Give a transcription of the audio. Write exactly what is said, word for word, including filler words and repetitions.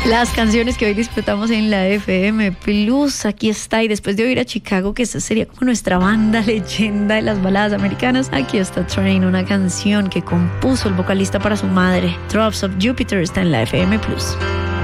Las canciones que hoy disfrutamos en la F M Plus, aquí está. Y después de oír a Chicago, que esa sería como nuestra banda leyenda de las baladas americanas, aquí está Train, una canción que compuso el vocalista para su madre. Drops of Jupiter está en la F M Plus.